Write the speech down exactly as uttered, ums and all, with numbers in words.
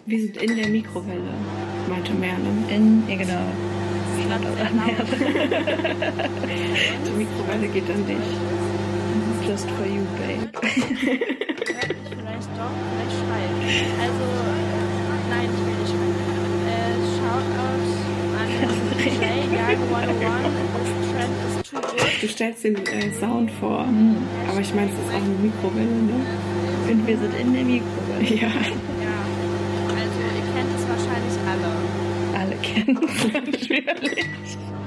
Wir sind in der Mikrowelle, meinte Merle. In, ja genau. Die Mikrowelle geht an dich. Just for you, babe. Vielleicht doch, vielleicht schreiben. Also, nein, ich will nicht schreiben. Äh, Shoutout an J Young hundertundeins. Das Trend ist too good. Du stellst den äh, Sound vor, Mhm. aber ich meine, es ist auch eine Mikrowelle, ne? Und wir sind in der Mikrowelle. Ja, Ja, also ihr kennt es wahrscheinlich alle. Alle kennen es natürlich.